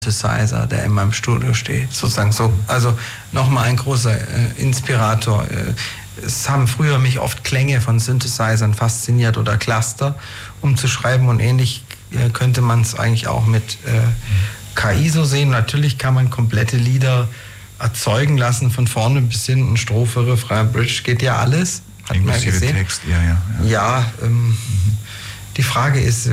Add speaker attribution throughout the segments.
Speaker 1: Synthesizer, der in meinem Studio steht, sozusagen so. Also nochmal ein großer Inspirator. Es haben früher mich oft Klänge von Synthesizern fasziniert oder Cluster, um zu schreiben, und ähnlich könnte man es eigentlich auch mit KI so sehen. Natürlich kann man komplette Lieder erzeugen lassen, von vorne bis hinten, Strophe, Refrain, Bridge, geht ja alles. Hat man ja gesehen.
Speaker 2: Text, ja.
Speaker 1: Die Frage ist,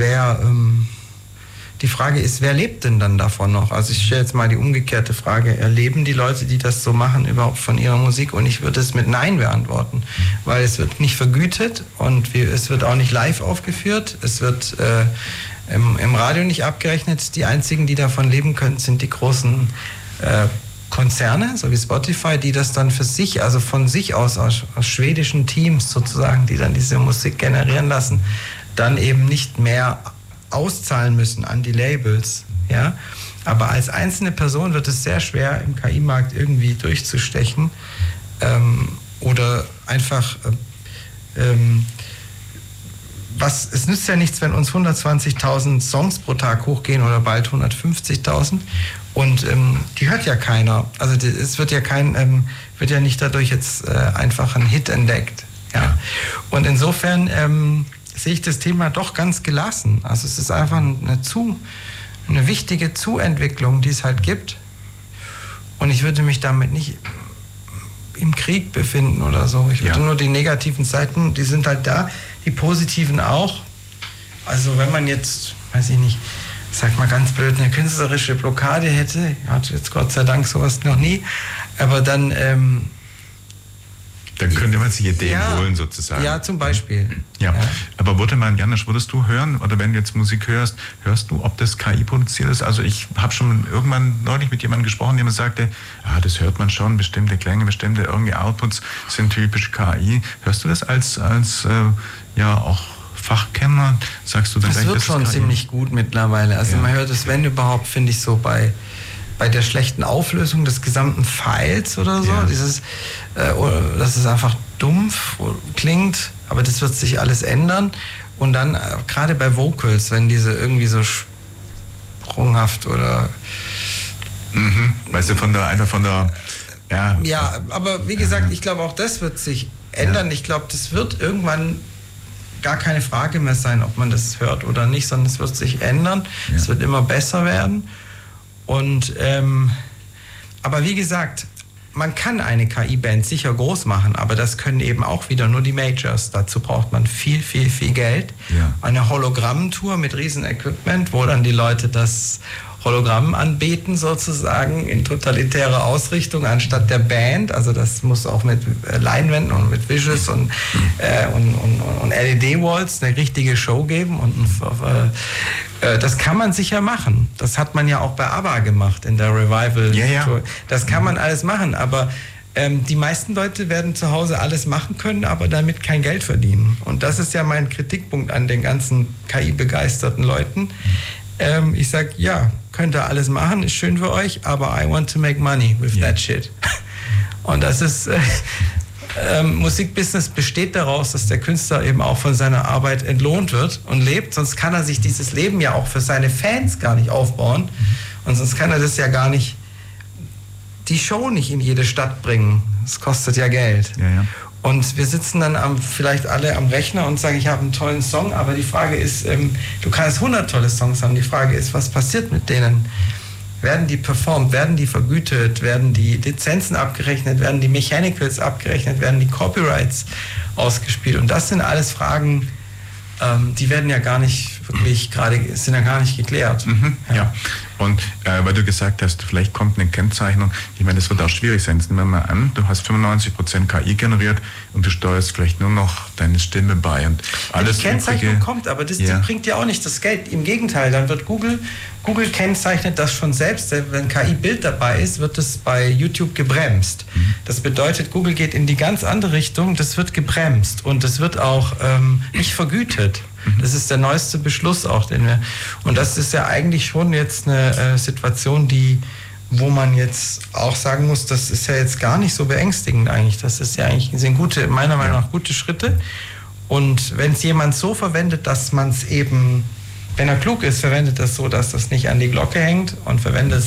Speaker 1: wer lebt denn dann davon noch? Also ich stelle jetzt mal die umgekehrte Frage. Erleben die Leute, die das so machen, überhaupt von ihrer Musik? Und ich würde es mit Nein beantworten, weil es wird nicht vergütet und es wird auch nicht live aufgeführt. Es wird im Radio nicht abgerechnet. Die einzigen, die davon leben können, sind die großen Konzerne, so wie Spotify, die das dann für sich, also von sich aus schwedischen Teams sozusagen, die dann diese Musik generieren lassen, dann eben nicht mehr auszahlen müssen an die Labels, ja. Aber als einzelne Person wird es sehr schwer, im KI-Markt irgendwie durchzustechen oder einfach es nützt ja nichts, wenn uns 120.000 Songs pro Tag hochgehen oder bald 150.000 und die hört ja keiner. Also es wird ja nicht dadurch jetzt einfach ein Hit entdeckt, ja. Und insofern sehe ich das Thema doch ganz gelassen. Also es ist einfach eine wichtige Zuentwicklung, die es halt gibt. Und ich würde mich damit nicht im Krieg befinden oder so. Ich würde nur die negativen Seiten, die sind halt da, die positiven auch. Also wenn man jetzt, weiß ich nicht, sag mal ganz blöd, eine künstlerische Blockade hätte, ich hatte jetzt Gott sei Dank sowas noch nie, aber dann
Speaker 2: könnte man sich Ideen holen, sozusagen.
Speaker 1: Ja, zum Beispiel.
Speaker 2: Ja. Aber Janusz, würdest du hören, oder wenn du jetzt Musik hörst du, ob das KI produziert ist? Also ich habe schon irgendwann neulich mit jemandem gesprochen, der mir sagte, das hört man schon, bestimmte Klänge, bestimmte irgendwie Outputs sind typisch KI. Hörst du das als auch Fachkenner? Sagst du dann
Speaker 1: das wird schon ziemlich gut mittlerweile. Also man hört es, wenn überhaupt, finde ich, so bei der schlechten Auflösung des gesamten Files oder so, dass es einfach dumpf klingt, aber das wird sich alles ändern. Und dann gerade bei Vocals, wenn diese irgendwie so sprunghaft oder
Speaker 2: weißt du,
Speaker 1: aber wie gesagt, ich glaube auch das wird sich ändern. Ich glaube, das wird irgendwann gar keine Frage mehr sein, ob man das hört oder nicht, sondern es wird sich ändern. Es wird immer besser werden. Und aber wie gesagt, man kann eine KI-Band sicher groß machen, aber das können eben auch wieder nur die Majors. Dazu braucht man viel, viel, viel Geld. Ja. Eine Hologrammtour mit riesen Equipment, wo dann die Leute das Hologramm anbeten sozusagen in totalitärer Ausrichtung anstatt der Band. Also das muss auch mit Leinwänden und mit Visuals und LED-Walls eine richtige Show geben. Und das kann man sicher machen. Das hat man ja auch bei ABBA gemacht in der Revival-Tour. Das kann man alles machen, aber die meisten Leute werden zu Hause alles machen können, aber damit kein Geld verdienen. Und das ist ja mein Kritikpunkt an den ganzen KI-begeisterten Leuten. Ich sage, könnt ihr alles machen, ist schön für euch, aber I want to make money with that shit. Und das ist, Musikbusiness besteht daraus, dass der Künstler eben auch von seiner Arbeit entlohnt wird und lebt, sonst kann er sich dieses Leben ja auch für seine Fans gar nicht aufbauen und sonst kann er das ja gar nicht, die Show nicht in jede Stadt bringen. Das kostet ja Geld. Und wir sitzen dann vielleicht alle am Rechner und sagen, ich habe einen tollen Song, aber die Frage ist, du kannst 100 tolle Songs haben, die Frage ist, was passiert mit denen? Werden die performt, werden die vergütet, werden die Lizenzen abgerechnet, werden die Mechanicals abgerechnet, werden die Copyrights ausgespielt? Und das sind alles Fragen, die werden ja gar nicht wirklich sind ja gar nicht geklärt.
Speaker 2: Und weil du gesagt hast, vielleicht kommt eine Kennzeichnung, ich meine, das wird auch schwierig sein. Jetzt nehmen wir mal an, du hast 95% KI generiert und du steuerst vielleicht nur noch deine Stimme bei und alles.
Speaker 1: Die Kennzeichnung kommt, aber das bringt ja auch nicht das Geld. Im Gegenteil, dann wird Google kennzeichnet das schon selbst. Wenn KI-Bild dabei ist, wird es bei YouTube gebremst. Das bedeutet, Google geht in die ganz andere Richtung, das wird gebremst und das wird auch nicht vergütet. Das ist der neueste Beschluss auch, und das ist ja eigentlich schon jetzt eine Situation, wo man jetzt auch sagen muss, das ist ja jetzt gar nicht so beängstigend eigentlich. Das ist ja eigentlich, sind meiner Meinung nach gute Schritte. Und wenn es jemand so verwendet, dass man es eben, wenn er klug ist, verwendet das so, dass das nicht an die Glocke hängt und verwendet es